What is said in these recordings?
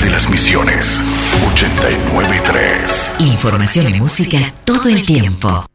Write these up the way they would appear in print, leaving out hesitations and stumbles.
de las Misiones, 89.3. Información y música todo el tiempo.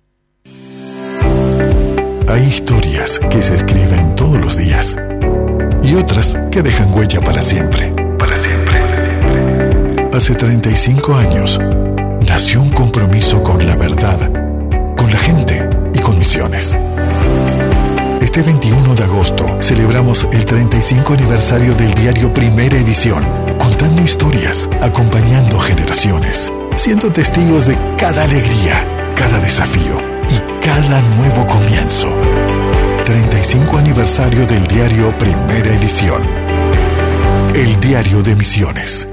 Hay historias que se escriben todos los días y otras que dejan huella para siempre. Para siempre. Hace 35 años nació un compromiso con la verdad, con la gente y con Misiones. Este 21 de agosto celebramos el 35 aniversario del diario Primera Edición, contando historias, acompañando generaciones, siendo testigos de cada alegría, cada desafío y cada nuevo comienzo. 35 aniversario del diario Primera Edición. El diario de Misiones.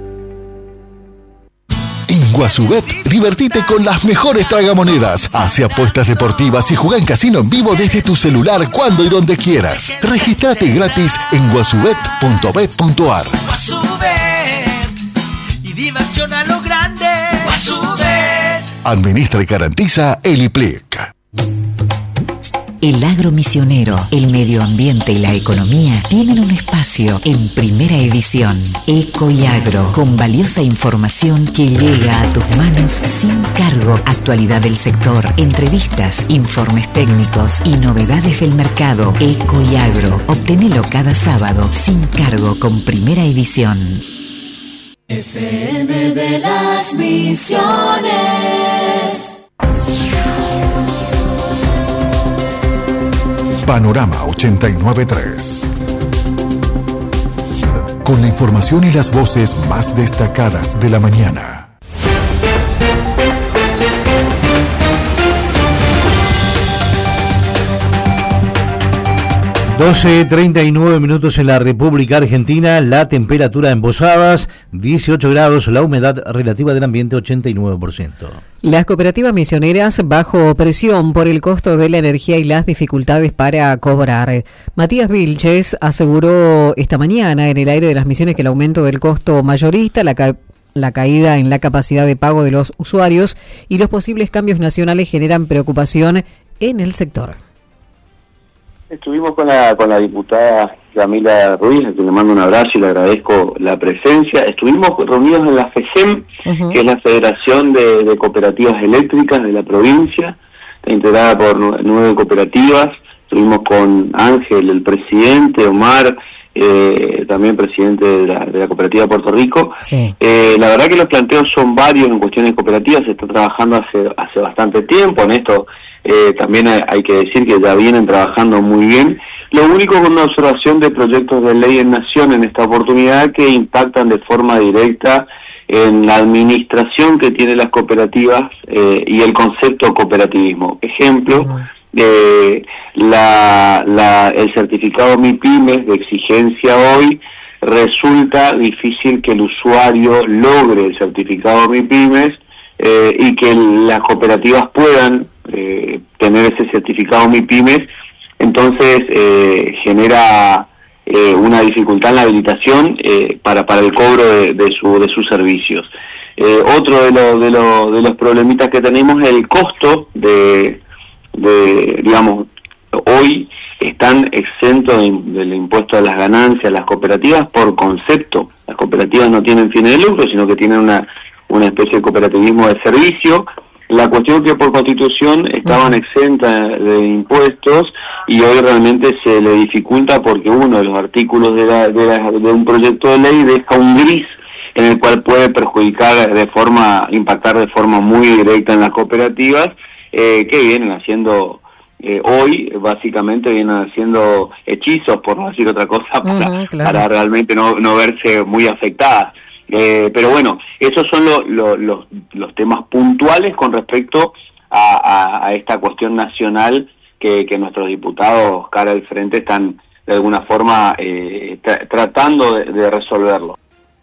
En Guasubet, divertite con las mejores tragamonedas. Hace apuestas deportivas y juega en casino en vivo desde tu celular cuando y donde quieras. Regístrate gratis en guasubet.bet.ar. Guasubet y diversión a lo grande. Guasubet. Administra y garantiza el IPLEC. El agro misionero, el medio ambiente y la economía tienen un espacio en Primera Edición. Eco y Agro, con valiosa información que llega a tus manos sin cargo. Actualidad del sector, entrevistas, informes técnicos y novedades del mercado. Eco y Agro, obténelo cada sábado sin cargo con Primera Edición. FM de las Misiones. Panorama 89.3. Con la información y las voces más destacadas de la mañana. 12:39 en la República Argentina, la temperatura en Posadas, 18 grados, la humedad relativa del ambiente 89%. Las cooperativas misioneras bajo presión por el costo de la energía y las dificultades para cobrar. Matías Vilches aseguró esta mañana en el aire de las Misiones que el aumento del costo mayorista, la caída en la capacidad de pago de los usuarios y los posibles cambios nacionales generan preocupación en el sector. Estuvimos con la diputada Yamila Ruiz, a quien le mando un abrazo y le agradezco la presencia. Estuvimos reunidos en la FEGEM, que es la Federación de Cooperativas Eléctricas de la provincia, integrada por 9 cooperativas. Estuvimos con Ángel, el presidente, Omar, también presidente de la Cooperativa de Puerto Rico. Sí. La verdad que los planteos son varios en cuestiones cooperativas, se está trabajando hace bastante tiempo en esto. También hay que decir que ya vienen trabajando muy bien. Lo único con una observación de proyectos de ley en nación en esta oportunidad que impactan de forma directa en la administración que tienen las cooperativas y el concepto cooperativismo. Ejemplo, el certificado MIPYMES de exigencia hoy resulta difícil que el usuario logre el certificado MIPYMES y que las cooperativas puedan tener ese certificado MIPYMES, entonces genera una dificultad en la habilitación para el cobro de sus servicios. Otro de los problemitas que tenemos es el costo digamos, hoy están exentos del impuesto a las ganancias las cooperativas por concepto. Las cooperativas no tienen fines de lucro, sino que tienen una especie de cooperativismo de servicio. La cuestión que por constitución estaban exentas de impuestos y hoy realmente se le dificulta porque uno de los artículos de un proyecto de ley deja un gris en el cual puede impactar de forma muy directa en las cooperativas que vienen haciendo hoy, básicamente vienen haciendo hechizos, por no decir otra cosa, para realmente no verse muy afectadas. Pero bueno, esos son los temas puntuales con respecto a esta cuestión nacional que nuestros diputados cara al frente están de alguna forma tratando de resolverlo.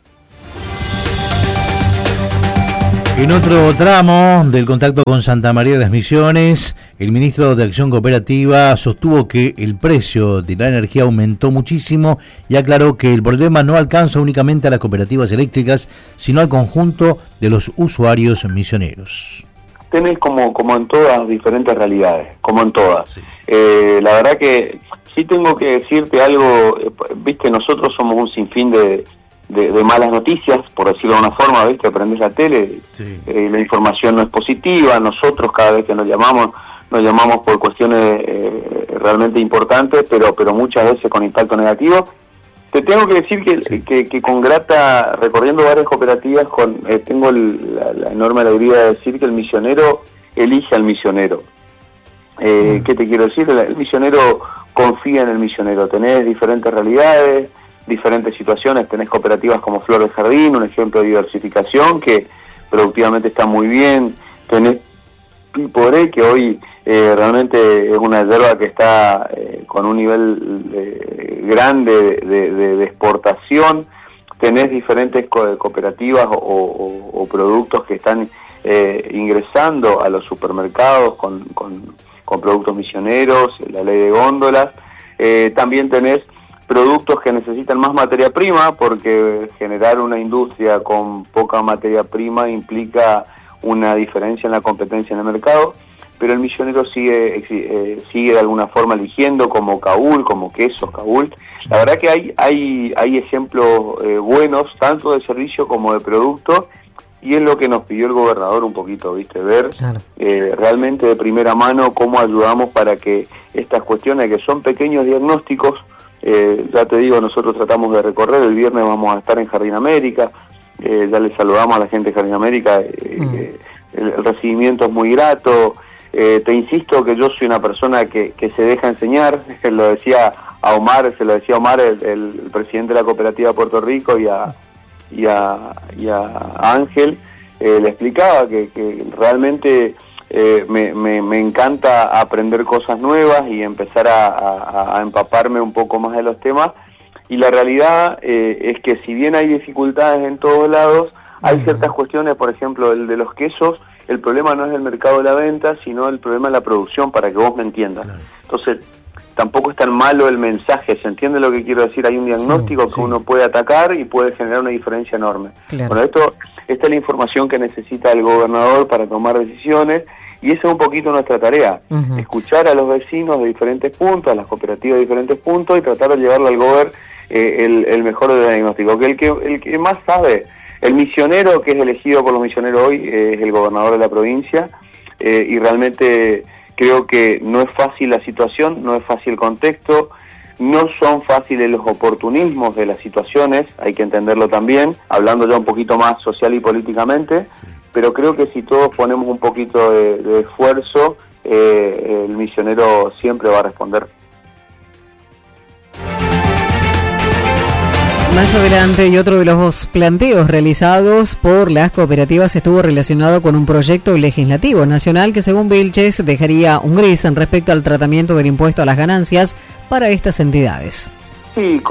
En otro tramo del contacto con Santa María de las Misiones, el ministro de Acción Cooperativa sostuvo que el precio de la energía aumentó muchísimo y aclaró que el problema no alcanza únicamente a las cooperativas eléctricas, sino al conjunto de los usuarios misioneros. Tenés como en todas diferentes realidades, como en todas. Sí. La verdad que sí tengo que decirte algo, viste, nosotros somos un sinfín de de malas noticias, por decirlo de una forma, ¿ves? Que aprendes la tele, Sí. La información no es positiva, nosotros cada vez que nos llamamos por cuestiones realmente importantes, pero muchas veces con impacto negativo. Te tengo que decir que con grata, recorriendo varias cooperativas, tengo la enorme alegría de decir que el misionero elige al misionero. ¿Qué te quiero decir? El misionero confía en el misionero. Tenés diferentes realidades, diferentes situaciones. Tenés cooperativas como Flor de Jardín, un ejemplo de diversificación que productivamente está muy bien. Tenés Piporé, que hoy realmente es una yerba que está con un nivel grande de exportación. Tenés diferentes cooperativas o productos que están ingresando a los supermercados con productos misioneros, la ley de góndolas. También tenés productos que necesitan más materia prima, porque generar una industria con poca materia prima implica una diferencia en la competencia en el mercado, pero el misionero sigue de alguna forma eligiendo, como Kaul, como quesos Kaul. La verdad que hay ejemplos buenos, tanto de servicio como de producto, y es lo que nos pidió el gobernador un poquito, ¿viste? Ver Claro. Realmente de primera mano cómo ayudamos para que estas cuestiones, que son pequeños diagnósticos, ya te digo, nosotros tratamos de recorrer, el viernes vamos a estar en Jardín América, ya les saludamos a la gente de Jardín América, el recibimiento es muy grato. Te insisto que yo soy una persona que se deja enseñar, se lo decía a Omar, el presidente de la cooperativa de Puerto Rico, y a Ángel, le explicaba que realmente me encanta aprender cosas nuevas y empezar a empaparme un poco más de los temas, y la realidad es que si bien hay dificultades en todos lados, hay ciertas cuestiones, por ejemplo, el de los quesos, el problema no es el mercado de la venta, sino el problema de la producción, para que vos me entiendas. Claro. Entonces, tampoco es tan malo el mensaje, ¿se entiende lo que quiero decir? Hay un diagnóstico que uno puede atacar y puede generar una diferencia enorme. Claro. Bueno, esta es la información que necesita el gobernador para tomar decisiones, y esa es un poquito nuestra tarea, escuchar a los vecinos de diferentes puntos, a las cooperativas de diferentes puntos, y tratar de llevarle al gobernador el mejor diagnóstico, que el que más sabe. El misionero que es elegido por los misioneros hoy es el gobernador de la provincia, y realmente creo que no es fácil la situación, no es fácil el contexto, no son fáciles los oportunismos de las situaciones, hay que entenderlo también, hablando ya un poquito más social y políticamente, pero creo que si todos ponemos un poquito de esfuerzo, el misionero siempre va a responder. Más adelante, y otro de los planteos realizados por las cooperativas estuvo relacionado con un proyecto legislativo nacional que, según Vilches, dejaría un gris en respecto al tratamiento del impuesto a las ganancias para estas entidades. Sí,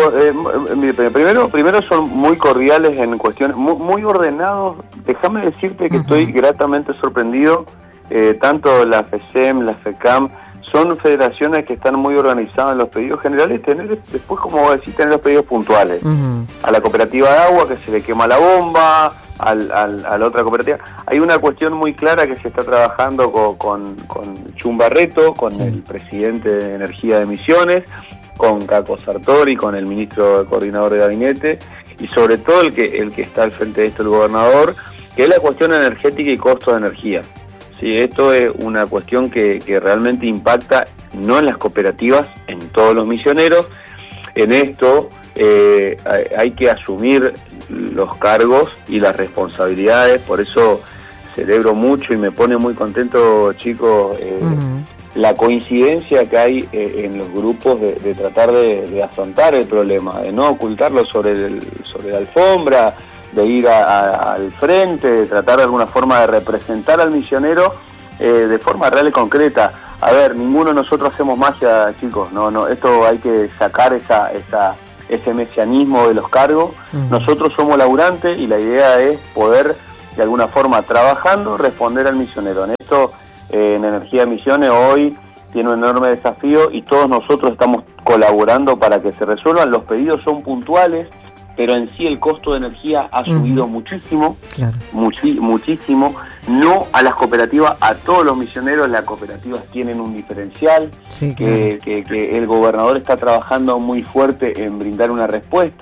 primero son muy cordiales en cuestiones, muy ordenados. Déjame decirte que estoy gratamente sorprendido, tanto la FESEM, la FECAM, son federaciones que están muy organizadas en los pedidos generales, después, como vos decís, tener los pedidos puntuales. A la cooperativa de agua, que se le quema la bomba, a la otra cooperativa. Hay una cuestión muy clara que se está trabajando con Chumbarreto, con el presidente de Energía de Misiones, con Caco Sartori, con el ministro coordinador de gabinete, y sobre todo el que está al frente de esto, el gobernador, que es la cuestión energética y costo de energía. Sí, esto es una cuestión que realmente impacta no en las cooperativas, en todos los misioneros. En esto hay que asumir los cargos y las responsabilidades, por eso celebro mucho y me pone muy contento, chicos, la coincidencia que hay en los grupos de tratar de afrontar el problema, de no ocultarlo sobre la alfombra, de ir al frente, de tratar de alguna forma de representar al misionero de forma real y concreta. A ver, ninguno de nosotros hacemos magia, chicos, no, esto hay que sacar ese mesianismo de los cargos. Nosotros somos laburantes y la idea es poder, de alguna forma, trabajando, responder al misionero. En esto, en Energía de Misiones, hoy tiene un enorme desafío y todos nosotros estamos colaborando para que se resuelvan. Los pedidos son puntuales, pero en sí el costo de energía ha subido muchísimo, muchísimo. No a las cooperativas, a todos los misioneros. Las cooperativas tienen un diferencial, que el gobernador está trabajando muy fuerte en brindar una respuesta.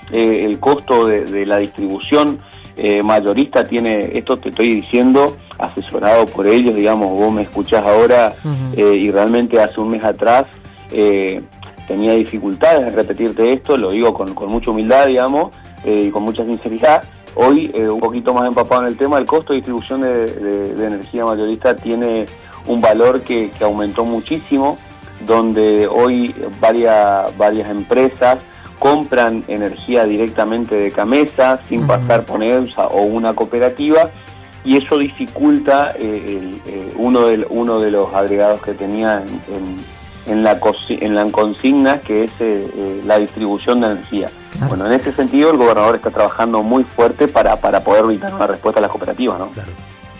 el costo de la distribución mayorista tiene, esto te estoy diciendo, asesorado por ellos, digamos, vos me escuchás ahora, y realmente hace un mes atrás tenía dificultades en repetirte esto, lo digo con mucha humildad, digamos, y con mucha sinceridad. Hoy, un poquito más empapado en el tema, el costo de distribución de energía mayorista tiene un valor que aumentó muchísimo, donde hoy varias empresas compran energía directamente de Camesa sin pasar por EMSA o una cooperativa, y eso dificulta uno de los agregados que tenía en la consigna, que es la distribución de energía. Claro. Bueno, en ese sentido el gobernador está trabajando muy fuerte para poder brindar una respuesta a las cooperativas, ¿no? Claro.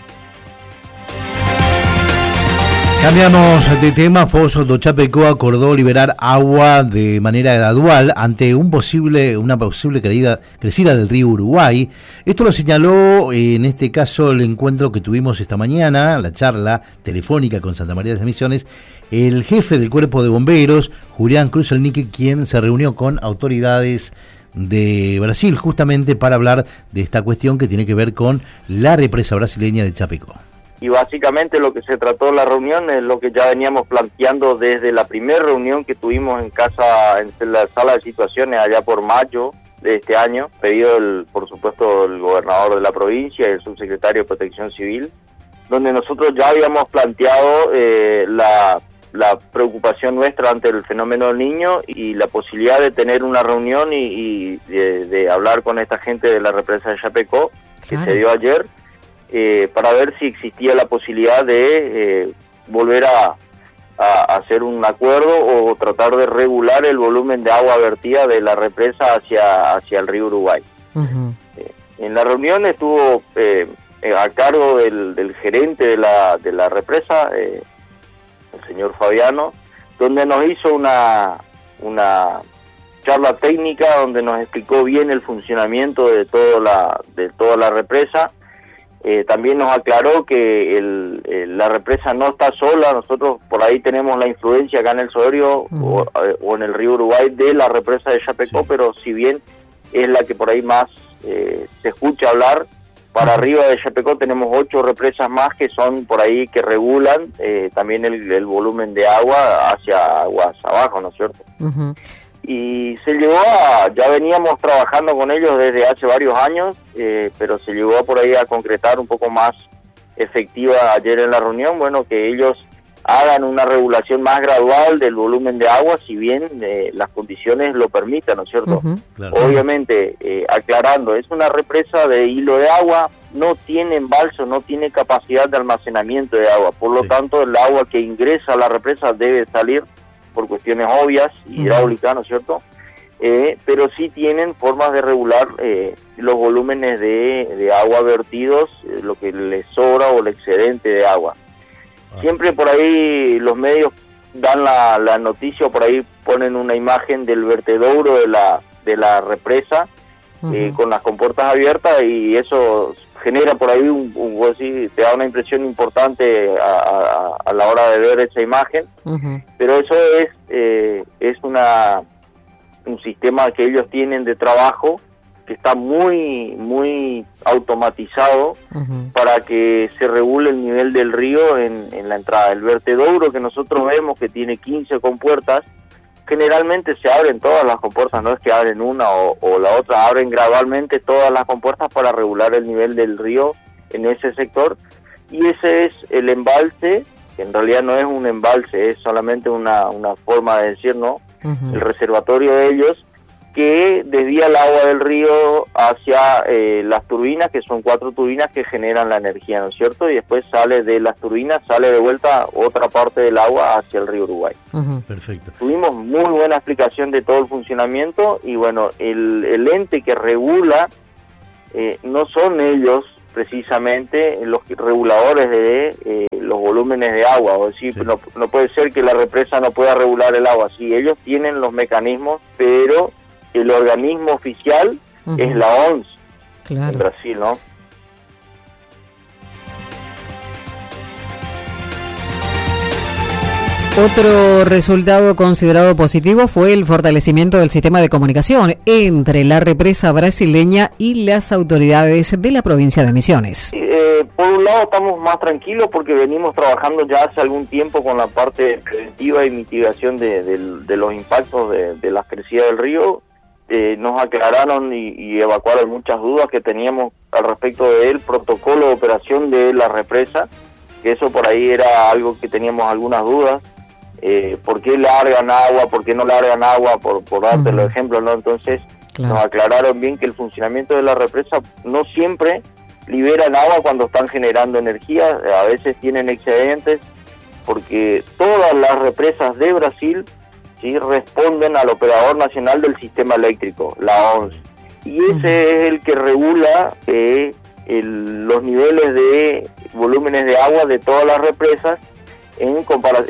Cambiamos de tema. Foz do Chapecó acordó liberar agua de manera gradual ante una posible crecida del río Uruguay. Esto lo señaló en este caso el encuentro que tuvimos esta mañana, la charla telefónica con Santa María de las Misiones, el jefe del Cuerpo de Bomberos, Julián Cruz Elnique, quien se reunió con autoridades de Brasil justamente para hablar de esta cuestión que tiene que ver con la represa brasileña de Chapecó. Y básicamente lo que se trató en la reunión es lo que ya veníamos planteando desde la primera reunión que tuvimos en la sala de situaciones allá por mayo de este año, pedido por supuesto el gobernador de la provincia y el subsecretario de Protección Civil, donde nosotros ya habíamos planteado la preocupación nuestra ante el fenómeno del Niño y la posibilidad de tener una reunión y de hablar con esta gente de la represa de Chapecó, que se dio ayer, para ver si existía la posibilidad de volver a hacer un acuerdo o tratar de regular el volumen de agua vertida de la represa hacia el río Uruguay. En la reunión estuvo a cargo del gerente de la represa, el señor Fabiano, donde nos hizo una charla técnica donde nos explicó bien el funcionamiento de toda la represa. También nos aclaró que la represa no está sola. Nosotros por ahí tenemos la influencia acá en el Soderio o en el río Uruguay de la represa de Chapecó, pero si bien es la que por ahí más se escucha hablar, para arriba de Chapecó tenemos 8 represas más que son por ahí que regulan también el volumen de agua hacia aguas abajo, ¿no es cierto? Y se llegó ya veníamos trabajando con ellos desde hace varios años, pero se llegó por ahí a concretar un poco más efectiva ayer en la reunión, bueno, que ellos hagan una regulación más gradual del volumen de agua, si bien las condiciones lo permitan, ¿no es cierto? Claro. Obviamente, aclarando, es una represa de hilo de agua, no tiene embalse, no tiene capacidad de almacenamiento de agua, por lo tanto el agua que ingresa a la represa debe salir por cuestiones obvias, hidráulicas, ¿no es cierto? Pero sí tienen formas de regular los volúmenes de agua vertidos, lo que les sobra o el excedente de agua. Siempre por ahí los medios dan la noticia, por ahí ponen una imagen del vertedouro de la represa con las compuertas abiertas, y eso genera por ahí te da una impresión importante a la hora de ver esa imagen, pero eso es un sistema que ellos tienen de trabajo que está muy muy automatizado para que se regule el nivel del río en la entrada. El vertedouro que nosotros vemos que tiene 15 compuertas, generalmente se abren todas las compuertas, no es que abren una o la otra, abren gradualmente todas las compuertas para regular el nivel del río en ese sector, y ese es el embalse, que en realidad no es un embalse, es solamente una forma de decir, ¿no? El reservatorio de ellos, que desvía el agua del río hacia las turbinas, que son 4 turbinas que generan la energía, ¿no es cierto? Y después sale de las turbinas, sale de vuelta otra parte del agua hacia el río Uruguay. Perfecto. Tuvimos muy buena explicación de todo el funcionamiento, y bueno, el ente que regula, no son ellos precisamente los reguladores de los volúmenes de agua, o decir, no puede ser que la represa no pueda regular el agua. Sí, ellos tienen los mecanismos, pero el organismo oficial es la ONS en Brasil, ¿no? Otro resultado considerado positivo fue el fortalecimiento del sistema de comunicación entre la represa brasileña y las autoridades de la provincia de Misiones. Por un lado estamos más tranquilos porque venimos trabajando ya hace algún tiempo con la parte preventiva y mitigación de los impactos de las crecidas del río. Nos aclararon y evacuaron muchas dudas que teníamos al respecto del protocolo de operación de la represa, que eso por ahí era algo que teníamos algunas dudas. ¿Por qué largan agua? ¿Por qué no largan agua? Por darte los ejemplos, ¿no? Entonces nos aclararon bien que el funcionamiento de la represa no siempre liberan agua cuando están generando energía, a veces tienen excedentes, porque todas las represas de Brasil sí responden al operador nacional del sistema eléctrico, la ONS, y ese es el que regula los niveles de volúmenes de agua de todas las represas en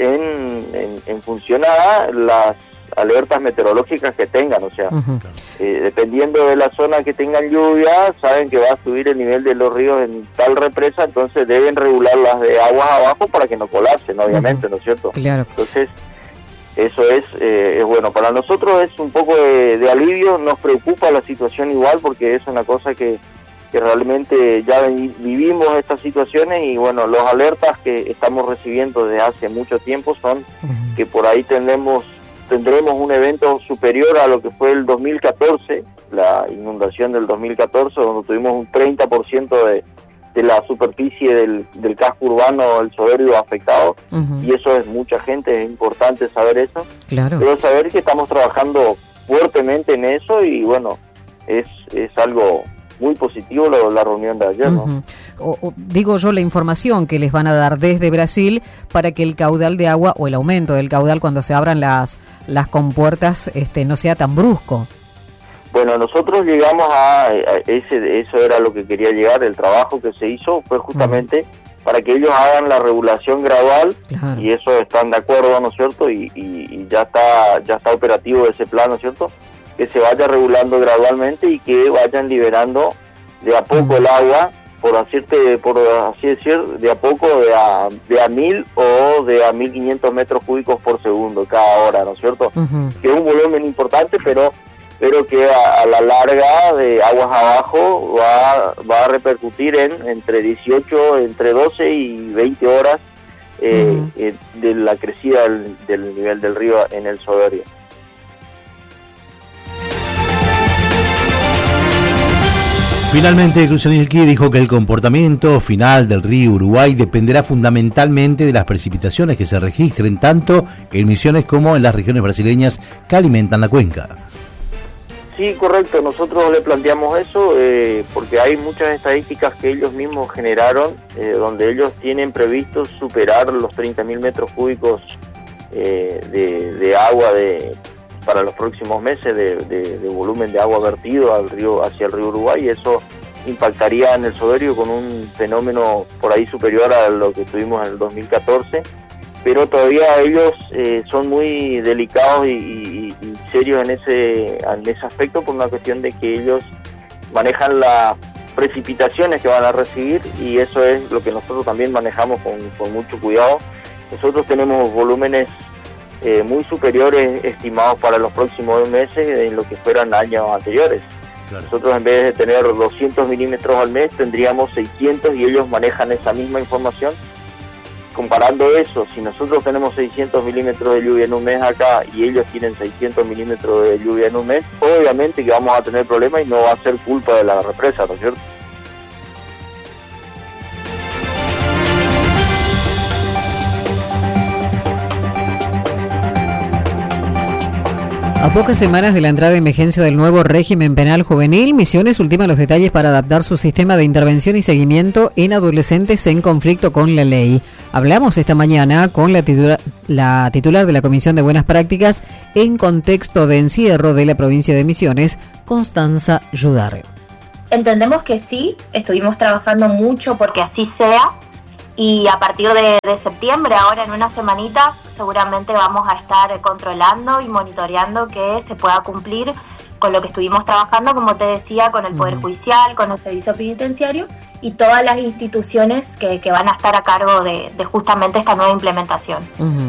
función a las alertas meteorológicas que tengan, o sea, dependiendo de la zona que tengan lluvia, saben que va a subir el nivel de los ríos en tal represa, entonces deben regular las de aguas abajo para que no colapsen, obviamente, ¿no es cierto? Claro. Entonces, eso es bueno. Para nosotros es un poco de alivio, nos preocupa la situación igual, porque es una cosa que realmente ya vivimos estas situaciones y bueno, los alertas que estamos recibiendo desde hace mucho tiempo son que por ahí tendremos un evento superior a lo que fue el 2014, la inundación del 2014, donde tuvimos un 30% de la superficie del casco urbano del Soberbio afectado, y eso es mucha gente, es importante saber eso. Claro. Pero saber que estamos trabajando fuertemente en eso y bueno, es algo muy positivo la reunión de ayer, ¿no? Digo yo, la información que les van a dar desde Brasil para que el caudal de agua o el aumento del caudal cuando se abran las compuertas no sea tan brusco. Bueno, nosotros llegamos eso era lo que quería llegar, el trabajo que se hizo fue justamente para que ellos hagan la regulación gradual, y eso están de acuerdo, ¿no es cierto? Y ya está operativo ese plan, ¿no es cierto? Que se vaya regulando gradualmente y que vayan liberando de a poco el agua, por así decir, de a poco, de a 1000 o de a 1500 metros cúbicos por segundo cada hora, ¿no es cierto? Que es un volumen importante, pero que a la larga de aguas abajo va a repercutir entre 12 y 20 horas de la crecida del nivel del río en el Soberbio. Finalmente, Kruszelnicki dijo que el comportamiento final del río Uruguay dependerá fundamentalmente de las precipitaciones que se registren tanto en Misiones como en las regiones brasileñas que alimentan la cuenca. Sí, correcto. Nosotros le planteamos eso porque hay muchas estadísticas que ellos mismos generaron donde ellos tienen previsto superar los 30.000 metros cúbicos de agua para los próximos meses de volumen de agua vertido hacia el río Uruguay, y eso impactaría en el Soberbio con un fenómeno por ahí superior a lo que tuvimos en el 2014, pero todavía ellos son muy delicados y serios en ese aspecto, por una cuestión de que ellos manejan las precipitaciones que van a recibir, y eso es lo que nosotros también manejamos con mucho cuidado. Nosotros tenemos volúmenes muy superiores estimados para los próximos meses en lo que fueran años anteriores. Claro. Nosotros en vez de tener 200 milímetros al mes tendríamos 600, y ellos manejan esa misma información. Comparando eso, si nosotros tenemos 600 milímetros de lluvia en un mes acá y ellos tienen 600 milímetros de lluvia en un mes, obviamente que vamos a tener problemas y no va a ser culpa de la represa, ¿no es cierto? A pocas semanas de la entrada de emergencia del nuevo régimen penal juvenil, Misiones ultima los detalles para adaptar su sistema de intervención y seguimiento en adolescentes en conflicto con la ley. Hablamos esta mañana con la titular de la Comisión de Buenas Prácticas en contexto de encierro de la provincia de Misiones, Constanza Yudar. Entendemos que sí, estuvimos trabajando mucho porque así sea. Y a partir de septiembre, ahora en una semanita, seguramente vamos a estar controlando y monitoreando que se pueda cumplir con lo que estuvimos trabajando, como te decía, con el Poder Judicial, con el Servicio Penitenciario y todas las instituciones que van a estar a cargo de justamente esta nueva implementación.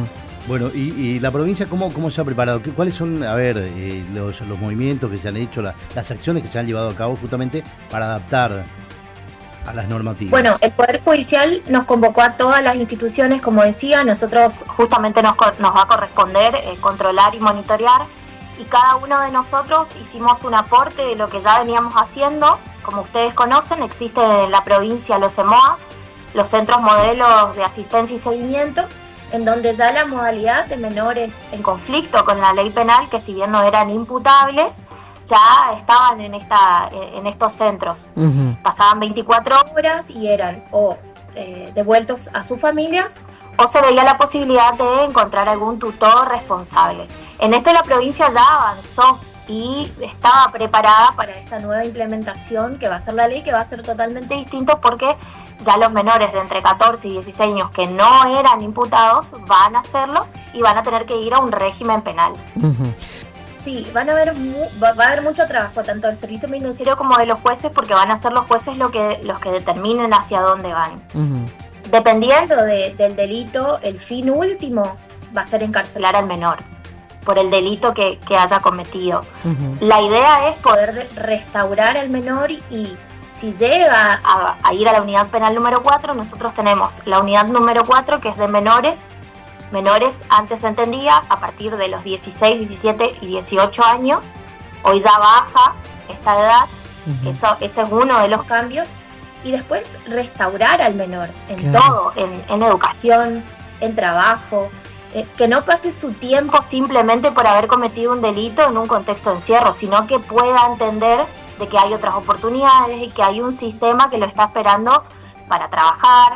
Bueno, y la provincia, ¿cómo se ha preparado? ¿Cuáles son, a ver, los movimientos que se han hecho, las acciones que se han llevado a cabo justamente para adaptar a las normativas? Bueno, el Poder Judicial nos convocó a todas las instituciones, como decía, nosotros justamente nos va a corresponder controlar y monitorear, y cada uno de nosotros hicimos un aporte de lo que ya veníamos haciendo. Como ustedes conocen, existe en la provincia los CEMOAS, los Centros Modelos de Asistencia y Seguimiento, en donde ya la modalidad de menores en conflicto con la ley penal, que si bien no eran imputables, ya estaban en estos centros. Uh-huh. Pasaban 24 horas y eran o devueltos a sus familias, o se veía la posibilidad de encontrar algún tutor responsable. En esto la provincia ya avanzó y estaba preparada para esta nueva implementación que va a ser la ley, que va a ser totalmente distinto, porque ya los menores de entre 14 y 16 años que no eran imputados van a hacerlo y van a tener que ir a un régimen penal. Uh-huh. Sí, va a haber mucho trabajo, tanto del servicio penitenciario como de los jueces, porque van a ser los jueces los que determinen hacia dónde van. Uh-huh. Dependiendo del delito, el fin último va a ser encarcelar al menor por el delito que haya cometido. Uh-huh. La idea es poder restaurar al menor, y si llega a ir a la unidad penal número 4, nosotros tenemos la unidad número 4, que es de menores antes se entendía a partir de los 16, 17 y 18 años, hoy ya baja esta edad. Uh-huh. Ese es uno de los cambios, y después restaurar al menor en todo, en educación, en trabajo, que no pase su tiempo simplemente por haber cometido un delito en un contexto de encierro, sino que pueda entender de que hay otras oportunidades y que hay un sistema que lo está esperando para trabajar.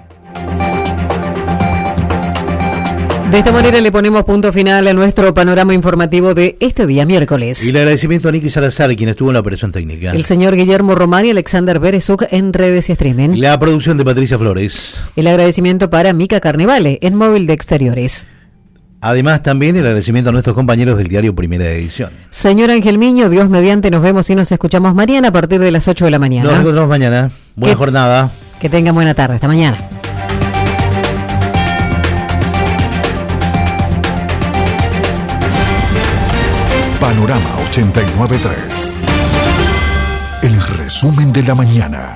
De esta manera le ponemos punto final a nuestro panorama informativo de este día miércoles. Y el agradecimiento a Nicky Salazar, quien estuvo en la operación técnica. El señor Guillermo Román y Alexander Berezuk en redes y streaming. La producción de Patricia Flores. El agradecimiento para Mica Carnevale en móvil de exteriores. Además, también el agradecimiento a nuestros compañeros del diario Primera Edición. Señor Ángel Miño, Dios mediante, nos vemos y nos escuchamos mañana a partir de las 8 de la mañana. Nos encontramos mañana. Buena jornada. Que tengan buena tarde. Hasta mañana. Panorama 89.3. El resumen de la mañana.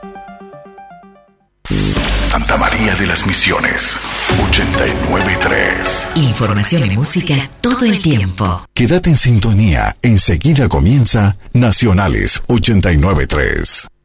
Santa María de las Misiones 89.3. Información y música todo el tiempo. Quédate en sintonía. Enseguida comienza Nacionales 89.3.